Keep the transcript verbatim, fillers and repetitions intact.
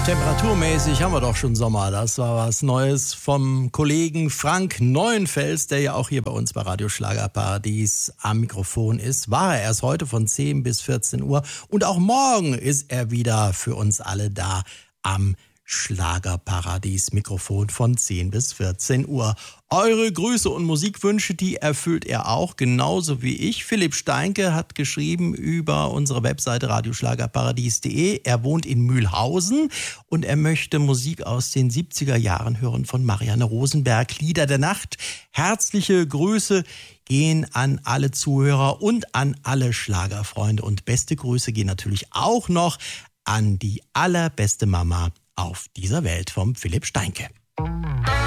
Temperaturmäßig haben wir doch schon Sommer. Das war was Neues vom Kollegen Frank Neuenfels, der ja auch hier bei uns bei Radio Schlagerparadies am Mikrofon ist. War er erst heute von zehn bis vierzehn Uhr. Und auch morgen ist er wieder für uns alle da am Schlagerparadies Mikrofon von zehn bis vierzehn Uhr. Eure Grüße und Musikwünsche, die erfüllt er auch, genauso wie ich. Philipp Steinke hat geschrieben über unsere Webseite radioschlagerparadies punkt de. Er wohnt in Mühlhausen und er möchte Musik aus den siebziger Jahren hören von Marianne Rosenberg, Lieder der Nacht. Herzliche Grüße gehen an alle Zuhörer und an alle Schlagerfreunde. Und beste Grüße gehen natürlich auch noch an die allerbeste Mama auf dieser Welt vom Philipp Steinke.